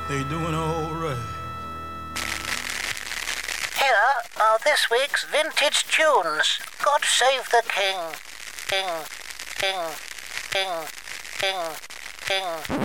They doing all right. Here are this week's vintage tunes. God save the king. King, king, king, king, king.